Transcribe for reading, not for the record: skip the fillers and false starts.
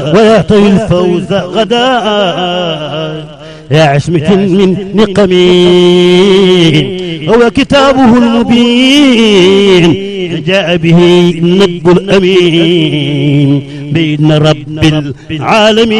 ويعطي الفوز غدا يا عصمة من نقمين. هو كتابه المبين جاء به النبي الأمين بإذن رب العالمين.